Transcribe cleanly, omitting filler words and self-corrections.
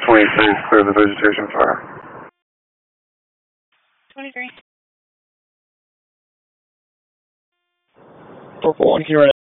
23, clear the vegetation fire. 23. Purple 1, can you run